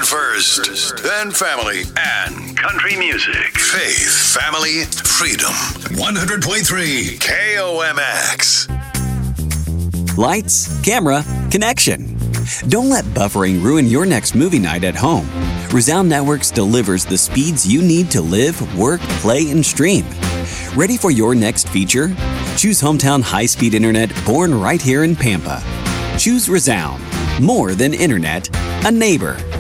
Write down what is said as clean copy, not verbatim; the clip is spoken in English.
first, then family and country music. Faith, family, freedom. 100.3 KOMX. Lights, camera, connection. Don't let buffering ruin your next movie night at home. Resound Networks delivers the speeds you need to live, work, play, and stream. Ready for your next feature? Choose hometown high-speed internet born right here in Pampa. Choose Resound. More than internet, a neighbor.